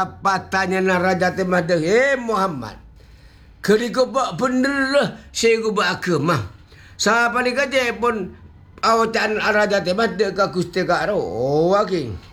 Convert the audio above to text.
Apa tanya na Raja Temah dah, Muhammad. Keriko pak bener lah, saya gubak agama. Siapa ni kata pun, awatan Raja Temah dah kakus teka ro, waking.